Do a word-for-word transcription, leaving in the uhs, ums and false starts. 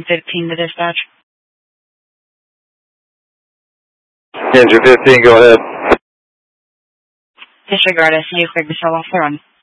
fifteen to dispatch. Engine fifteen, go ahead. Disregard, I see you figured yourself off the run.